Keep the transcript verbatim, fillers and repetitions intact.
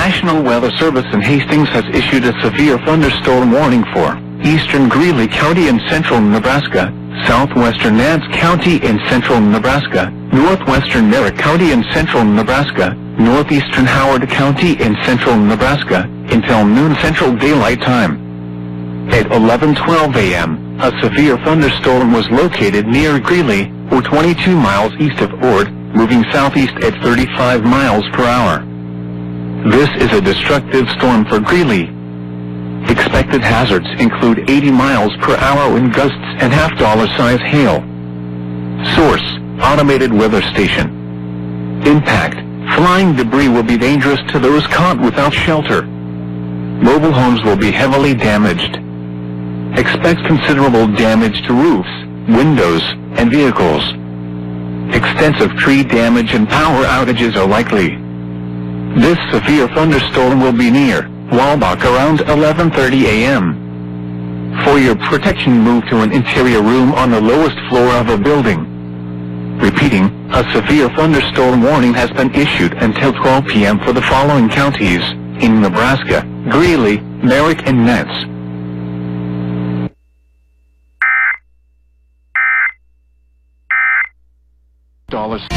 National Weather Service in Hastings has issued a severe thunderstorm warning for eastern Greeley County in central Nebraska, southwestern Nance County in central Nebraska, northwestern Merrick County in central Nebraska, northeastern Howard County in central Nebraska, until noon Central Daylight Time. At eleven twelve a m, a severe thunderstorm was located near Greeley, or twenty-two miles east of Ord, moving southeast at thirty-five miles per hour. This is a destructive storm for Greeley. Expected hazards include eighty miles per hour wind gusts and half-dollar size hail. Source: Automated Weather Station. Impact: flying debris will be dangerous to those caught without shelter. Mobile homes will be heavily damaged. Expect considerable damage to roofs, windows, and vehicles. Extensive tree damage and power outages are likely. This severe thunderstorm will be near Walbach around eleven thirty a m For your protection, move to an interior room on the lowest floor of a building. Repeating, a severe thunderstorm warning has been issued until twelve p m for the following counties in Nebraska: Greeley, Merrick, and Nance. Dollars.